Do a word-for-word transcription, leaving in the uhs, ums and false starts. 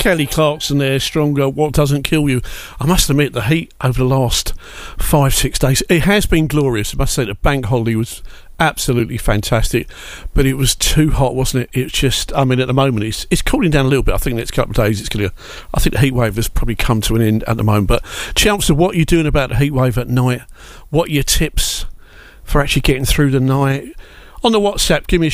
Kelly Clarkson there, Stronger, What Doesn't Kill You. I must admit, the heat over the last five, six days, it has been glorious. I must say the bank holiday was absolutely fantastic, but it was too hot, wasn't it? It's just, I mean, at the moment it's it's cooling down a little bit. I think the next couple of days it's going to, I think the heat wave has probably come to an end at the moment. But Chelmsford, what are you doing about the heat wave at night? What are your tips for actually getting through the night? On the WhatsApp, give me a